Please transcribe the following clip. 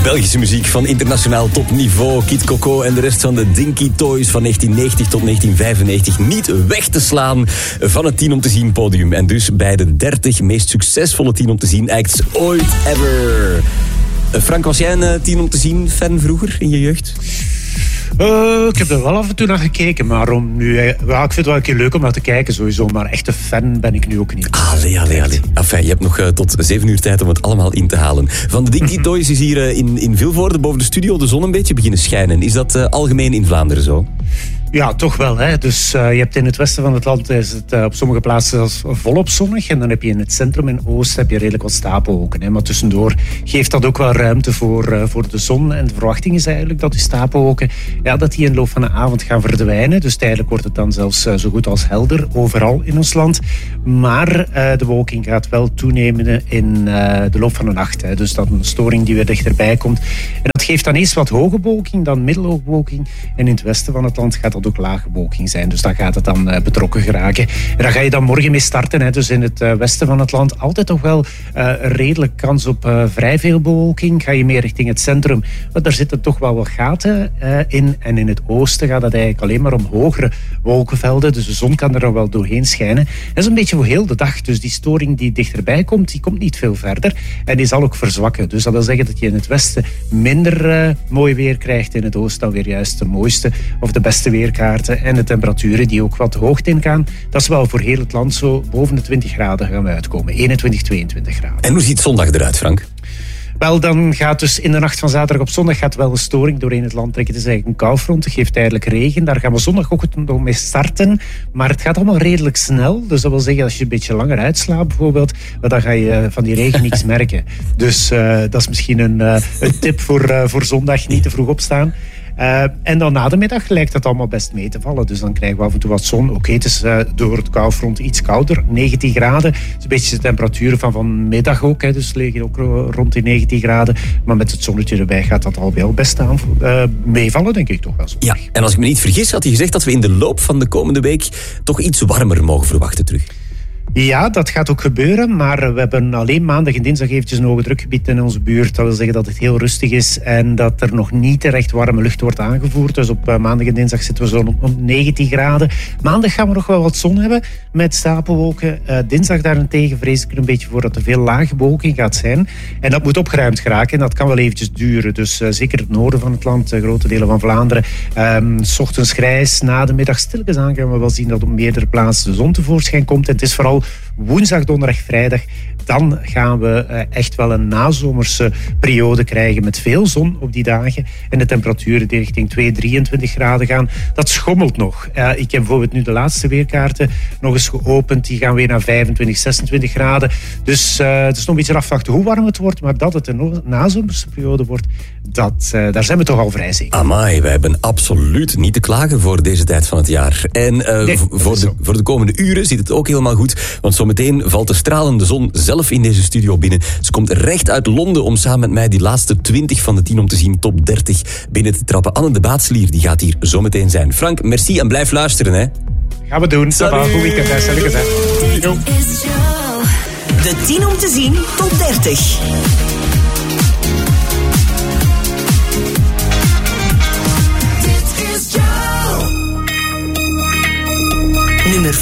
Belgische muziek van internationaal topniveau. Kid Coco en de rest van de Dinky Toys van 1990 tot 1995 niet weg te slaan van het 10 om te zien podium. En dus bij de 30 meest succesvolle 10 om te zien acts ooit ever. Frank, was jij een 10 om te zien fan vroeger in je jeugd? Ik heb er wel af en toe naar gekeken, maar om nu, ik vind het wel een keer leuk om naar te kijken sowieso, maar echte fan ben ik nu ook niet. Allee. Enfin, je hebt nog tot 7 uur tijd om het allemaal in te halen. Van de Dinky Toys is hier in Vilvoorde boven de studio de zon een beetje beginnen schijnen. Is dat algemeen in Vlaanderen zo? Ja, toch wel. Hè. Dus je hebt in het westen van het land is het op sommige plaatsen zelfs volop zonnig. En dan heb je in het centrum en oosten heb je redelijk wat stapelwolken. Hè. Maar tussendoor geeft dat ook wel ruimte voor de zon. En de verwachting is eigenlijk dat die stapelwolken dat die in de loop van de avond gaan verdwijnen. Dus tijdelijk wordt het dan zelfs zo goed als helder overal in ons land. Maar de bewolking gaat wel toenemen in de loop van de nacht. Hè. Dus dat een storing die weer dichterbij komt. En dat geeft dan eerst wat hoge bewolking, dan middelhoge bewolking. En in het westen van het land gaat dat ook lage bewolking zijn. Dus daar gaat het dan betrokken geraken. En daar ga je dan morgen mee starten. Hè. Dus in het westen van het land altijd toch wel een redelijk kans op vrij veel bewolking. Ga je meer richting het centrum, maar daar zitten toch wel wat gaten in. En in het oosten gaat het eigenlijk alleen maar om hogere wolkenvelden. Dus de zon kan er dan wel doorheen schijnen. Dat is een beetje voor heel de dag. Dus die storing die dichterbij komt, die komt niet veel verder. En die zal ook verzwakken. Dus dat wil zeggen dat je in het westen minder mooi weer krijgt. In het oosten dan weer juist de mooiste of de beste weerkaarten. En de temperaturen die ook wat de hoogte ingaan. Dat is wel voor heel het land zo. Boven de 20 graden gaan we uitkomen. 21, 22 graden. En hoe ziet zondag eruit, Frank? Wel, dan gaat dus in de nacht van zaterdag op zondag gaat wel een storing doorheen het land trekken. Het is eigenlijk een koufront, het geeft tijdelijk regen. Daar gaan we zondag ook nog mee starten. Maar het gaat allemaal redelijk snel. Dus dat wil zeggen, als je een beetje langer uitslaapt bijvoorbeeld, dan ga je van die regen niks merken. Dus dat is misschien een tip voor zondag, niet te vroeg opstaan. En dan na de middag lijkt het allemaal best mee te vallen. Dus dan krijgen we af en toe wat zon. Oké, het is door het koufront iets kouder. 19 graden. Het is een beetje de temperaturen van vanmiddag ook. Hè. Dus liggen ook rond die 19 graden. Maar met het zonnetje erbij gaat dat al wel best meevallen, denk ik toch wel zo. Ja, en als ik me niet vergis, had je gezegd dat we in de loop van de komende week toch iets warmer mogen verwachten terug. Ja, dat gaat ook gebeuren, maar we hebben alleen maandag en dinsdag eventjes een hoge drukgebied in onze buurt. Dat wil zeggen dat het heel rustig is en dat er nog niet echt warme lucht wordt aangevoerd. Dus op maandag en dinsdag zitten we zo rond 19 graden. Maandag gaan we nog wel wat zon hebben met stapelwolken. Dinsdag daarentegen vrees ik er een beetje voor dat er veel lage bewolking gaat zijn. En dat moet opgeruimd geraken en dat kan wel eventjes duren. Dus zeker het noorden van het land, grote delen van Vlaanderen. 's Ochtends grijs, na de middag stilletjes aan gaan we wel zien dat op meerdere plaatsen de zon tevoorschijn komt. En het is vooral woensdag, donderdag, vrijdag, dan gaan we echt wel een nazomerse periode krijgen met veel zon op die dagen. En de temperaturen die richting 23 graden gaan, dat schommelt nog. Ik heb bijvoorbeeld nu de laatste weerkaarten nog eens geopend. Die gaan weer naar 25, 26 graden. Dus het is nog een beetje afwachten hoe warm het wordt, maar dat het een nazomerse periode wordt, daar zijn we toch al vrij zeker. Amai, wij hebben absoluut niet te klagen voor deze tijd van het jaar. En nee, voor de komende uren zit het ook helemaal goed, want zometeen valt de stralende zon zelf in deze studio binnen. Ze komt recht uit Londen om samen met mij die laatste 20 van de 10 om te zien top 30 binnen te trappen. Anne de Baatslier, die gaat hier zometeen zijn. Frank, merci en blijf luisteren, hè. Gaan we doen. Salut. Goed weekend, hè. Salut. De 10 om te zien top 30. Nummer